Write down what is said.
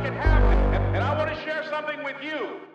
make it happen. And I want to share something with you.